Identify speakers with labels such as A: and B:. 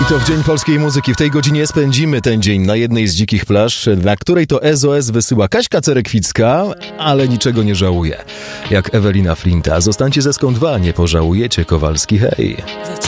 A: to w Dzień Polskiej Muzyki. W tej godzinie spędzimy ten dzień na jednej z dzikich plaż, na której to SOS wysyła Kaśka Cerekwicka, ale niczego nie żałuje. Jak Ewelina Flinta. Zostańcie ze Skąd 2, nie pożałujecie. Kowalski, hej.